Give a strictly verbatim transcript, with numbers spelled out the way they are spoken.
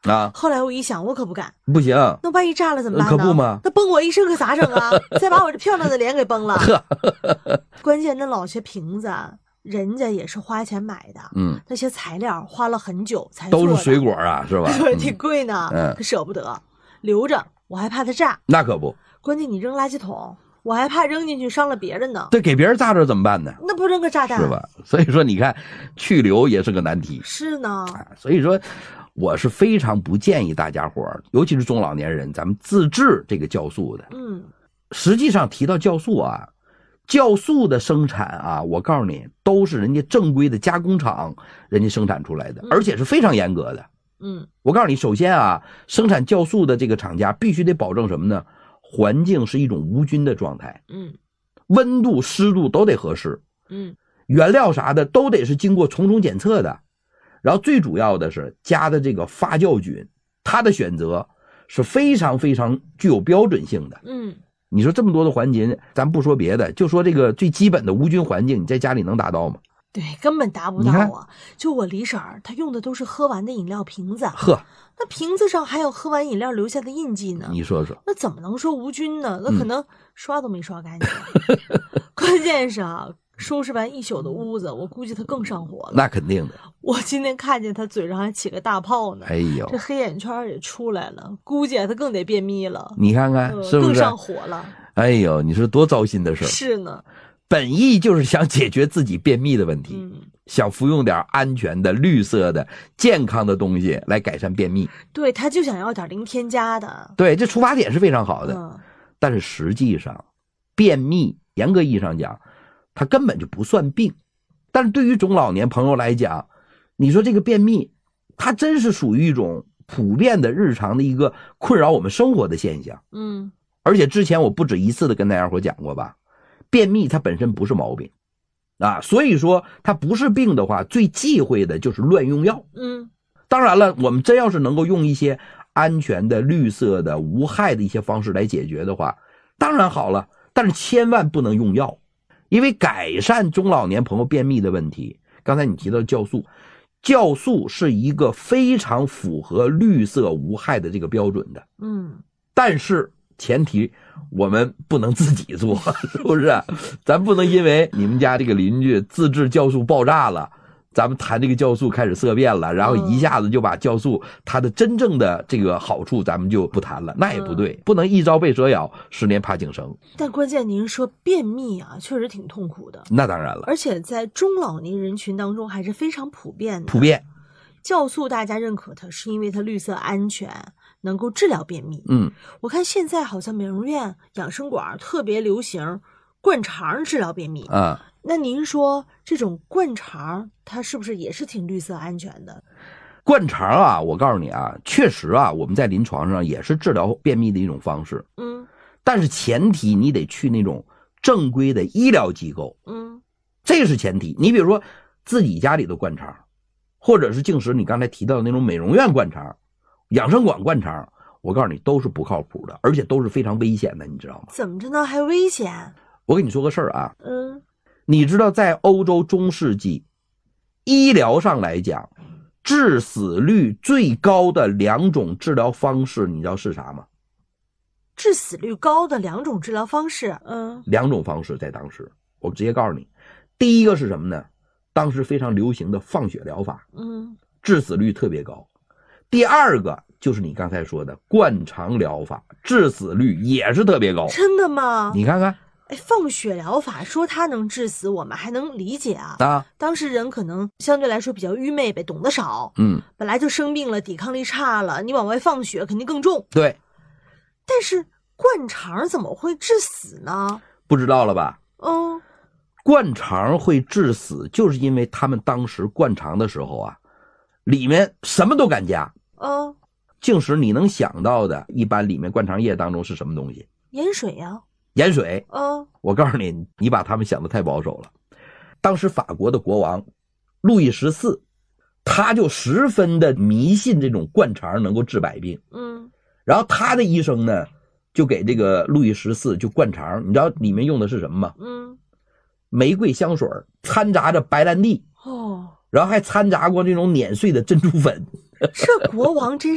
啊。 后来我一想，我可不敢， 不行， 那万一炸了怎么办呢？ 可不吗？ 那崩我一身可咋整啊？再把我这漂亮的脸给崩了。关键那老些瓶子啊，人家也是花钱买的， 嗯， 那些材料花了很久才做的， 都是水果啊，是吧？ 对，挺贵呢， 嗯， 可舍不得留着，我还怕它炸。 那可不， 关键你扔垃圾桶，我还怕扔进去伤了别人呢。 对，给别人炸着怎么办呢？ 那不扔个炸弹是吧？所以说，你看去留也是个难题。 是呢， 所以说，我是非常不建议大家伙儿，尤其是中老年人，咱们自制这个酵素的。 嗯， 实际上提到酵素啊，酵素的生产啊，我告诉你，都是人家正规的加工厂人家生产出来的，而且是非常严格的。 嗯， 我告诉你，首先啊，生产酵素的这个厂家必须得保证什么呢？环境是一种无菌的状态， 嗯， 温度、湿度都得合适， 嗯， 原料啥的都得是经过重重检测的。然后最主要的是加的这个发酵菌，它的选择是非常非常具有标准性的。 嗯， 你说这么多的环节，咱不说别的，就说这个最基本的无菌环境，你在家里能达到吗？ 对，根本达不到啊！就我李婶儿，她用的都是喝完的饮料瓶子， 呵， 那瓶子上还有喝完饮料留下的印记呢。 你说说， 那怎么能说无菌呢？那可能刷都没刷干净。嗯、关键是啊，收拾完一宿的屋子，我估计他更上火了。 那肯定的。 我今天看见他嘴上还起个大泡呢， 哎呦， 这黑眼圈也出来了，估计他更得便秘了。 你看看， 呃、 是不是更上火了？ 哎呦，你说多糟心的事儿。 是呢。 本意就是想解决自己便秘的问题， 嗯， 想服用点安全的、绿色的、健康的东西来改善便秘。 对，他就想要点零添加的。 对，这出发点是非常好的。 嗯、 但是实际上，便秘严格意义上讲，它根本就不算病。但是对于中老年朋友来讲，你说这个便秘，它真是属于一种普遍的日常的一个困扰我们生活的现象。 嗯， 而且之前我不止一次的跟大家伙讲过吧。便秘它本身不是毛病啊，所以说它不是病的话，最忌讳的就是乱用药。 嗯， 当然了，我们真要是能够用一些安全的、绿色的、无害的一些方式来解决的话，当然好了，但是千万不能用药，因为改善中老年朋友便秘的问题，刚才你提到酵素，酵素是一个非常符合绿色无害的这个标准的。 嗯， 但是前提我们不能自己做，是不是？咱不能因为你们家这个邻居自制酵素爆炸了，咱们谈这个酵素开始色变了，然后一下子就把酵素它的真正的这个好处咱们就不谈了，那也不对，不能一朝被蛇咬，十年怕井绳。 但关键您说便秘啊，确实挺痛苦的。 那当然了， 而且在中老年人群当中还是非常普遍的。 普遍。 酵素大家认可它，是因为它绿色安全，能够治疗便秘。 嗯， 我看现在好像美容院、养生馆特别流行灌肠治疗便秘啊。 那您说这种灌肠，它是不是也是挺绿色安全的？ 灌肠啊，我告诉你啊，确实啊，我们在临床上也是治疗便秘的一种方式。 嗯， 但是前提你得去那种正规的医疗机构。 嗯， 这是前提。你比如说自己家里的灌肠。或者是净食你刚才提到的那种美容院灌肠、养生馆灌肠，我告诉你都是不靠谱的，而且都是非常危险的，你知道吗？ 怎么着呢？还危险？ 我跟你说个事儿啊， 嗯， 你知道在欧洲中世纪，医疗上来讲，致死率最高的两种治疗方式，你知道是啥吗？ 致死率高的两种治疗方式，嗯， 两种方式在当时，我直接告诉你，第一个是什么呢？当时非常流行的放血疗法， 嗯， 致死率特别高。第二个就是你刚才说的灌肠疗法，致死率也是特别高。 真的吗？ 你看看， 哎，放血疗法说它能致死，我们还能理解啊。 啊， 当时人可能相对来说比较愚昧呗，懂得少， 嗯， 本来就生病了，抵抗力差了，你往外放血肯定更重。 对， 但是灌肠怎么会致死呢？ 不知道了吧？ 嗯。 灌肠会致死，就是因为他们当时灌肠的时候啊，里面什么都敢加。 嗯， 净使你能想到的，一般里面灌肠液当中是什么东西？ 盐水呀、啊。 盐水。 嗯， 我告诉你，你把他们想得太保守了。当时法国的国王路易十四，他就十分的迷信这种灌肠能够治百病。 嗯， 然后他的医生呢，就给这个路易十四就灌肠，你知道里面用的是什么吗？ 嗯。 玫瑰香水掺杂着白兰地哦， 然后还掺杂过那种碾碎的珍珠粉。 这国王真